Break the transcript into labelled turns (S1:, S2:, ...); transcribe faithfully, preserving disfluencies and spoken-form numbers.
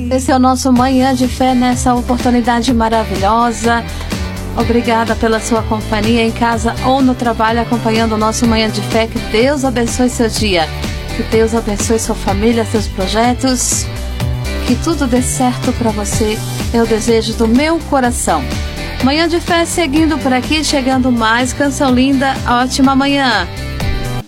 S1: Esse é o nosso Manhã de Fé nessa oportunidade maravilhosa. Obrigada pela sua companhia em casa ou no trabalho, acompanhando o nosso Manhã de Fé. Que Deus abençoe seu dia. Que Deus abençoe sua família, seus projetos. Que tudo dê certo para você. É o desejo do meu coração. Manhã de Fé seguindo por aqui, chegando mais canção linda. Ótima manhã.